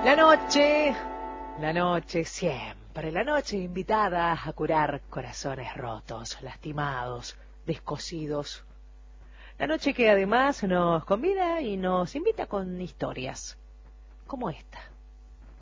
noche, la noche siempre, la noche invitada a curar corazones rotos, lastimados, descosidos. La noche que además nos convida y nos invita con historias, como esta.